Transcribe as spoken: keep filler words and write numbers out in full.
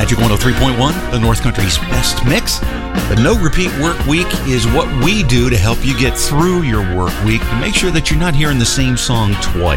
Magic one oh three point one, the North Country's best mix. The No Repeat Work Week is what we do to help you get through your work week to make sure that you're not hearing the same song twice.